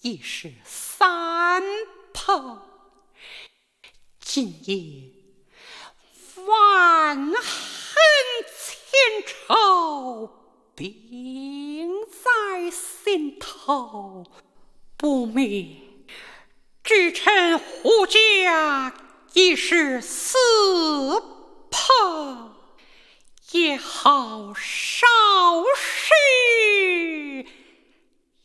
已是三炮。今夜万恨千仇并在心头，不免知臣胡家已是死炮，也好